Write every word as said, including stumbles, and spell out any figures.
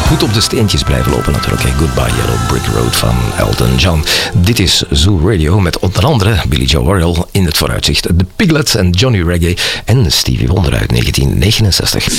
goed op de steentjes blijven lopen natuurlijk. Goodbye Yellow Brick Road van Elton John. Dit is Zoo Radio met onder andere Billy Joe Arnold in het vooruitzicht. The Piglets en Johnny Reggae en Stevie Wonder uit negentien negenenzestig.